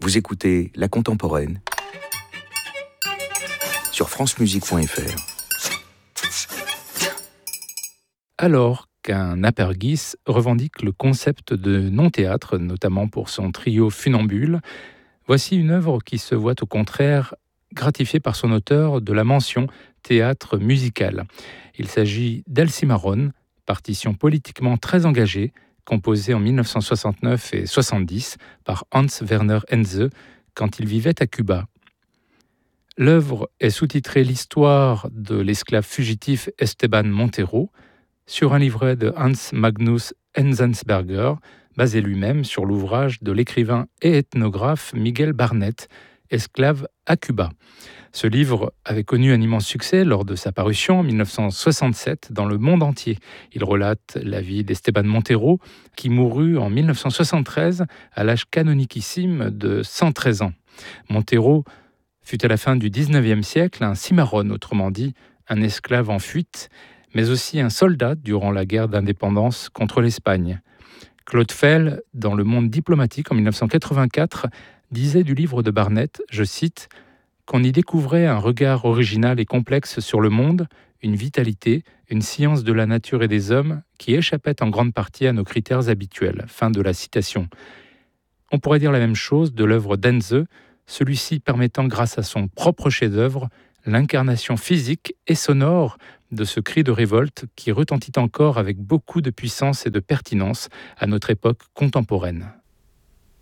Vous écoutez La Contemporaine sur francemusique.fr. Alors qu'un Apergis revendique le concept de non-théâtre, notamment pour son trio Funambule, voici une œuvre qui se voit au contraire gratifiée par son auteur de la mention théâtre musical. Il s'agit d'El-Cimarrón, partition politiquement très engagée, composée en 1969 et 70 par Hans Werner Henze quand il vivait à Cuba. L'œuvre est sous-titrée L'histoire de l'esclave fugitif Esteban Montero, sur un livret de Hans Magnus Enzensberger, basé lui-même sur l'ouvrage de l'écrivain et ethnographe Miguel Barnet, Esclave à Cuba. Ce livre avait connu un immense succès lors de sa parution en 1967 dans le monde entier. Il relate la vie d'Esteban Montero, qui mourut en 1973 à l'âge canoniquissime de 113 ans. Montero fut à la fin du XIXe siècle un cimarrón, autrement dit un esclave en fuite, mais aussi un soldat durant la guerre d'indépendance contre l'Espagne. Claude Fell, dans Le Monde diplomatique en 1984, disait du livre de Barnet, je cite, qu'on y découvrait un regard original et complexe sur le monde, une vitalité, une science de la nature et des hommes qui échappait en grande partie à nos critères habituels. Fin de la citation. On pourrait dire la même chose de l'œuvre d'Henze, celui-ci permettant grâce à son propre chef-d'œuvre l'incarnation physique et sonore de ce cri de révolte qui retentit encore avec beaucoup de puissance et de pertinence à notre époque contemporaine.